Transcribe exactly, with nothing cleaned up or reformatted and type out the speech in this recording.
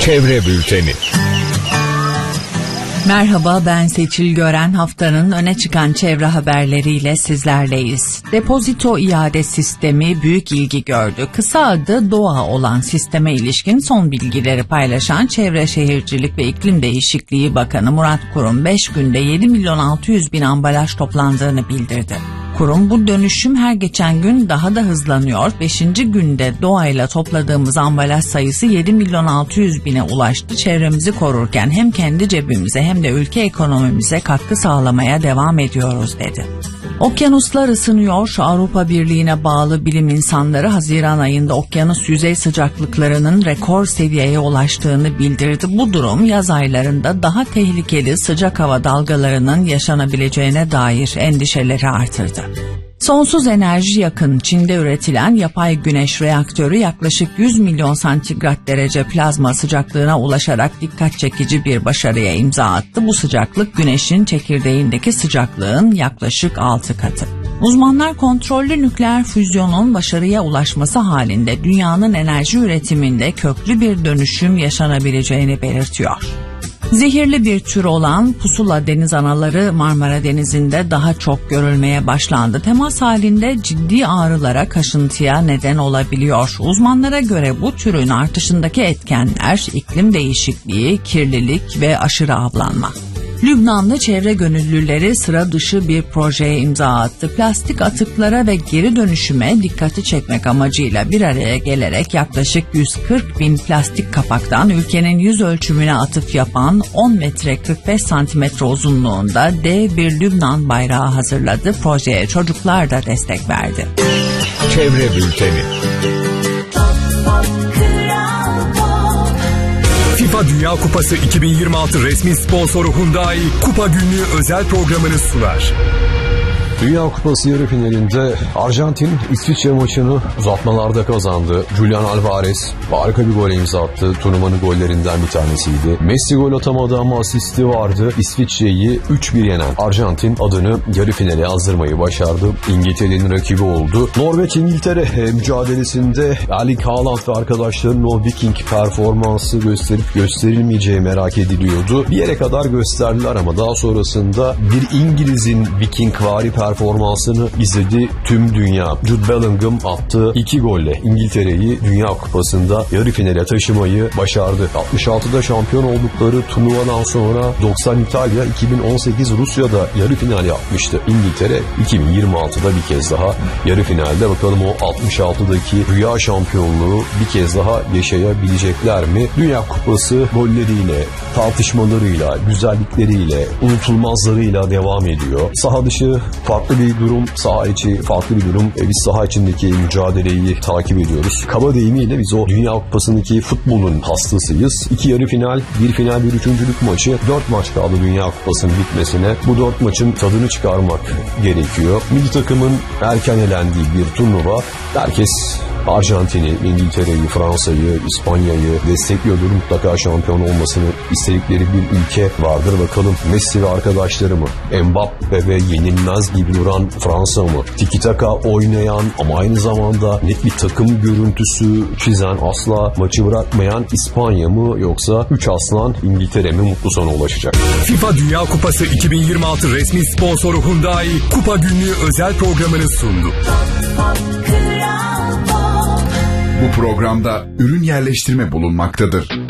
Çevre Bülteni. Merhaba, ben Seçil Gören. Haftanın öne çıkan çevre haberleriyle sizlerleyiz. Depozito iade sistemi büyük ilgi gördü. Kısa adı DOğa olan sisteme ilişkin son bilgileri paylaşan Çevre Şehircilik ve İklim Değişikliği Bakanı Murat Kurum beş günde yedi milyon altı yüz bin ambalaj toplandığını bildirdi. Kurum, bu dönüşüm her geçen gün daha da hızlanıyor. beşinci günde doğayla topladığımız ambalaj sayısı yedi milyon altı yüz bine ulaştı. Çevremizi korurken hem kendi cebimize hem de ülke ekonomimize katkı sağlamaya devam ediyoruz dedi. Okyanuslar ısınıyor. Avrupa Birliği'ne bağlı bilim insanları Haziran ayında okyanus yüzey sıcaklıklarının rekor seviyeye ulaştığını bildirdi. Bu durum yaz aylarında daha tehlikeli sıcak hava dalgalarının yaşanabileceğine dair endişeleri artırdı. Sonsuz enerji yakın Çin'de üretilen yapay güneş reaktörü yaklaşık yüz milyon santigrat derece plazma sıcaklığına ulaşarak dikkat çekici bir başarıya imza attı. Bu sıcaklık güneşin çekirdeğindeki sıcaklığın yaklaşık altı katı. Uzmanlar kontrollü nükleer füzyonun başarıya ulaşması halinde dünyanın enerji üretiminde köklü bir dönüşüm yaşanabileceğini belirtiyor. Zehirli bir tür olan pusula deniz anaları Marmara Denizi'nde daha çok görülmeye başlandı. Temas halinde ciddi ağrılara, kaşıntıya neden olabiliyor. Uzmanlara göre bu türün artışındaki etkenler iklim değişikliği, kirlilik ve aşırı avlanma. Lübnanlı çevre gönüllüleri sıra dışı bir projeye imza attı. Plastik atıklara ve geri dönüşüme dikkati çekmek amacıyla bir araya gelerek yaklaşık yüz kırk bin plastik kapaktan ülkenin yüz ölçümüne atıf yapan on metre kırk beş santimetre uzunluğunda dev bir Lübnan bayrağı hazırladı. Projeye çocuklar da destek verdi. Çevre Bülteni. FIFA Dünya Kupası iki bin yirmi altı resmi sponsoru Hyundai Kupa Günlüğü özel programını sunar. Dünya Kupası yarı finalinde Arjantin İsviçre maçını uzatmalarda kazandı. Julian Alvarez harika bir gol imza attı. Turnuvanın gollerinden bir tanesiydi. Messi gol atamadı ama asisti vardı. İsviçre'yi üç bir yenen Arjantin adını yarı finale yazdırmayı başardı. İngiltere'nin rakibi oldu. Norveç-İngiltere mücadelesinde Erling Haaland ve arkadaşlarının o Viking performansı gösterip gösterilmeyeceği merak ediliyordu. Bir yere kadar gösterdiler ama daha sonrasında bir İngiliz'in Vikingvari performansını izledi tüm dünya. Jude Bellingham attığı iki golle İngiltere'yi Dünya Kupası'nda yarı finale taşımayı başardı. altmış altıda şampiyon oldukları turnuvadan sonra doksan İtalya, iki bin on sekiz Rusya'da yarı final yapmıştı. İngiltere iki bin yirmi altıda bir kez daha yarı finalde. Bakalım o altmış altıdaki rüya şampiyonluğu bir kez daha yaşayabilecekler mi? Dünya Kupası golleriyle, tartışmalarıyla, güzellikleriyle, unutulmazlarıyla devam ediyor. Saha dışı farklı bir durum, saha içi farklı bir durum. E biz saha içindeki mücadeleyi takip ediyoruz. Kaba deyimiyle biz o Dünya Kupası'ndaki futbolun hastasıyız. İki yarı final, bir final, bir üçüncülük maçı. Dört maç kaldı Dünya Kupası'nın bitmesine. Bu dört maçın tadını çıkarmak gerekiyor. Milli takımın erken elendiği bir turnuva. Herkes Arjantin'i, İngiltere'yi, Fransa'yı, İspanya'yı destekliyordur. Mutlaka şampiyon olmasını istedikleri bir ülke vardır. Bakalım Messi ve arkadaşları mı? Mbappe ve yenilmez gibi duran Fransa mı? Tiki taka oynayan ama aynı zamanda net bir takım görüntüsü çizen, asla maçı bırakmayan İspanya mı? Yoksa üç aslan İngiltere mi mutlu sona ulaşacak? FIFA Dünya Kupası iki bin yirmi altı resmi sponsoru Hyundai Kupa Günlüğü özel programını sundu. Bu programda ürün yerleştirme bulunmaktadır.